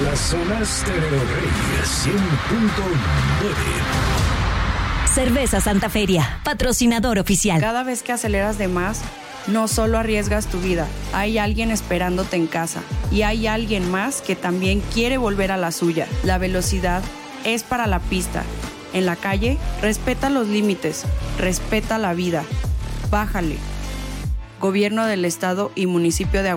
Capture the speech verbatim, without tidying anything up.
La zona Stereo Rey cien punto nueve. Cerveza Santa Feria, patrocinador oficial. Cada vez que aceleras de más, no solo arriesgas tu vida, hay alguien esperándote en casa y hay alguien más que también quiere volver a la suya. La velocidad es para la pista. En la calle, respeta los límites, respeta la vida. Bájale. Gobierno del Estado y Municipio de Aguascalientes.